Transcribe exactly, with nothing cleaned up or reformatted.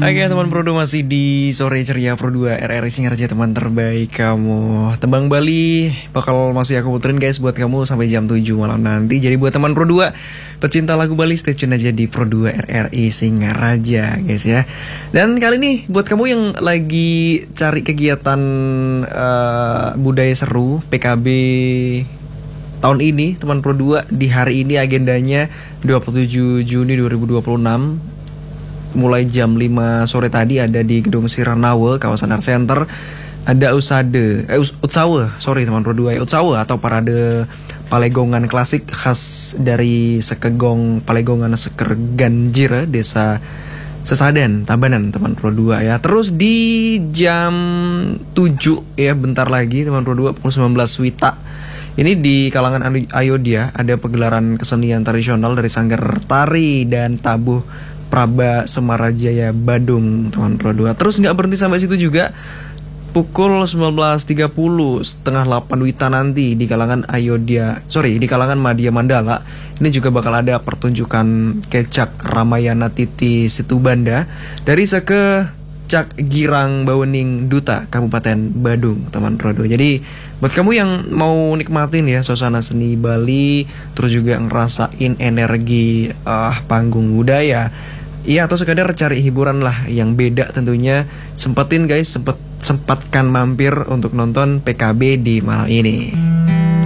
Oke teman Pro dua masih di sore ceria Pro dua R R I Singaraja, teman terbaik kamu. Tembang Bali bakal masih aku puterin guys buat kamu sampai jam tujuh malam nanti. Jadi buat teman Pro dua pecinta lagu Bali, stay tune aja di Pro dua R R I Singaraja guys ya. Dan kali ini buat kamu yang lagi cari kegiatan uh, budaya seru P K B tahun ini, teman Pro dua, di hari ini agendanya dua puluh tujuh Juni dua ribu dua puluh enam mulai jam lima sore tadi ada di Gedung Siranawe, kawasan Art Center. Ada usade, eh utsawe, sorry teman Pro dua, utsawe atau parade palegongan klasik khas dari Sekegong Palegongan Seker Ganjir, Desa Sesadan, Tabanan teman Pro dua ya. Terus di jam tujuh ya, bentar lagi teman Pro dua, pukul sembilan belas Wita. Ini di kalangan Ayodhya ada pegelaran kesenian tradisional dari Sanggar Tari dan Tabuh Praba Semarajaya Badung teman Pro dua. Terus nggak berhenti sampai situ juga, pukul sembilan belas tiga puluh setengah delapan Wita nanti di kalangan Ayodhya, sorry di kalangan Madya Mandala. Ini juga bakal ada pertunjukan kecak Ramayana Titi Situbanda dari Seke Cak Girang Bawening Duta Kabupaten Badung teman Pro dua. Jadi buat kamu yang mau nikmatin ya suasana seni Bali, terus juga ngerasain energi uh, panggung budaya, iya, atau sekadar cari hiburan lah yang beda tentunya, sempetin guys, sempet sempatkan mampir untuk nonton P K B di malam ini.